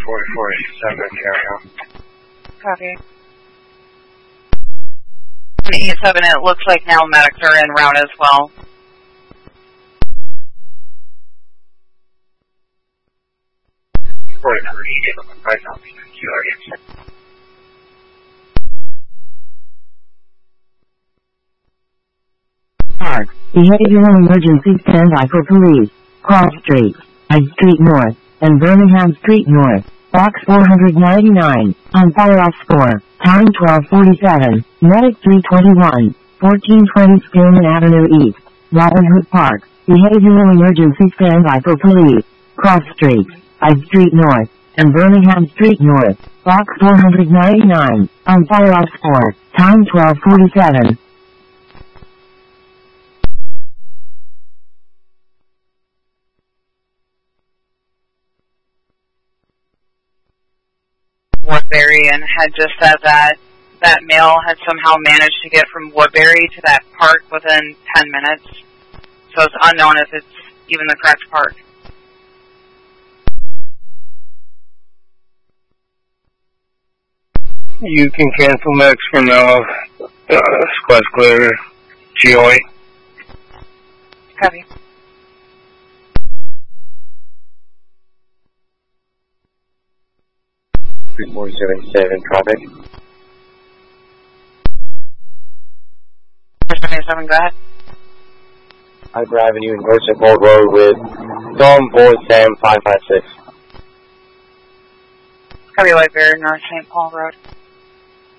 4487, carry on. Copy. E7, it looks like now medics are en route as well. Park, behavioral emergency standby for police, Cross Street, High Street North, and Birmingham Street North, Box 499, on fire off score, time 12:47, medic 321, 1420 Stillman Avenue East, Robin Hood Park, behavioral emergency standby for police, Cross Street, High Street North, and Birmingham Street North, Box 499, on fire off score, time 12:47. Woodbury, and had just said that that male had somehow managed to get from Woodbury to that park within 10 minutes. So it's unknown if it's even the correct park. You can cancel next for now. Squad's clear. GOA. Copy. Three 477 traffic. 477, go ahead. Hyper Avenue and Dorset Gold Road with Dome Boy Sam 556. Copy, Whitebear, North St. Paul Road.